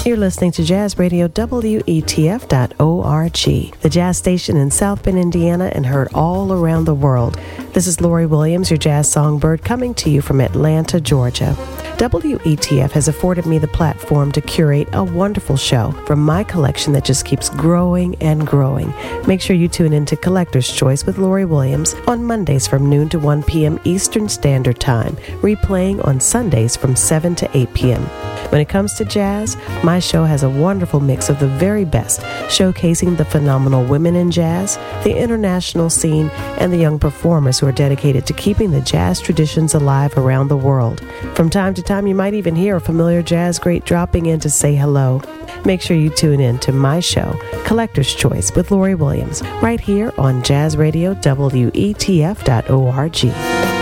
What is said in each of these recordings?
You're listening to Jazz Radio WETF.org, the jazz station in South Bend, Indiana, and heard all around the world. This is Lori Williams, your jazz songbird, coming to you from Atlanta, Georgia. WETF has afforded me the platform to curate a wonderful show from my collection that just keeps growing and growing. Make sure you tune in to Collector's Choice with Lori Williams on Mondays from noon to 1 p.m. Eastern Standard Time, replaying on Sundays from 7 to 8 p.m. When it comes to jazz, my show has a wonderful mix of the very best, showcasing the phenomenal women in jazz, the international scene, and the young performers who are dedicated to keeping the jazz traditions alive around the world. From time to time, you might even hear a familiar jazz great dropping in to say hello. Make sure you tune in to my show, Collector's Choice with Lori Williams, right here on Jazz Radio WETF.org.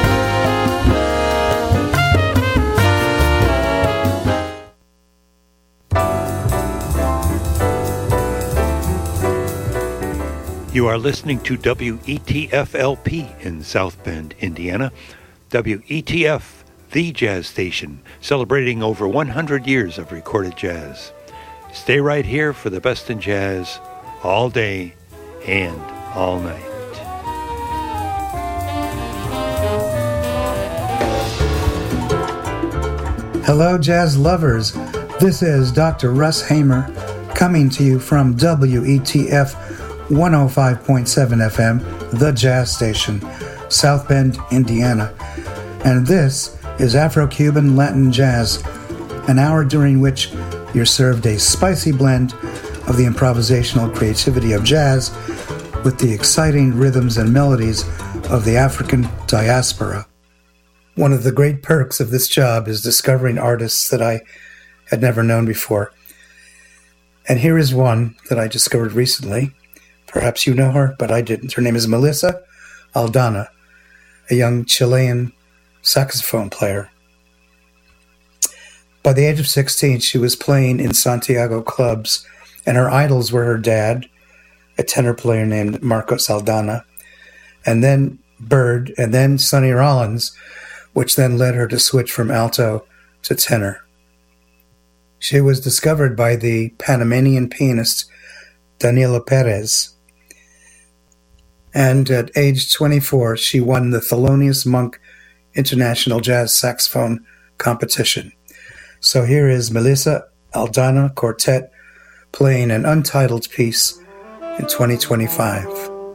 You are listening to WETF-LP in South Bend, Indiana. WETF, the jazz station, celebrating over 100 years of recorded jazz. Stay right here for the best in jazz, all day and all night. Hello, jazz lovers. This is Dr. Russ Hamer coming to you from WETF 105.7 FM, the jazz station, South Bend, Indiana. And this is Afro-Cuban Latin Jazz, an hour during which you're served a spicy blend of the improvisational creativity of jazz with the exciting rhythms and melodies of the African diaspora. One of the great perks of this job is discovering artists that I had never known before. And here is one that I discovered recently. Perhaps you know her, but I didn't. Her name is Melissa Aldana, a young Chilean saxophone player. By the age of 16, she was playing in Santiago clubs, and her idols were her dad, a tenor player named Marcos Aldana, and then Bird, and then Sonny Rollins, which then led her to switch from alto to tenor. She was discovered by the Panamanian pianist Danilo Perez, and at age 24, she won the Thelonious Monk International Jazz Saxophone Competition. So here is Melissa Aldana Quartet playing an untitled piece in 2025.